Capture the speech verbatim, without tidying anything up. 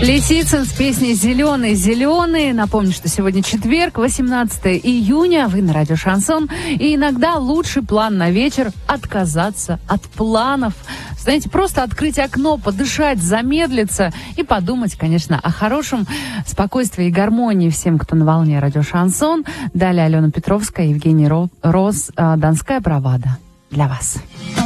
Лисицын с песней «Зеленый, зеленый». Напомню, что сегодня четверг, восемнадцатое июня. Вы на радио «Шансон». И иногда лучший план на вечер – отказаться от планов. Знаете, просто открыть окно, подышать, замедлиться и подумать, конечно, о хорошем, спокойствии и гармонии всем, кто на волне радио «Шансон». Далее Алена Петровская, Евгений Рос, «Донская бравада». Для вас.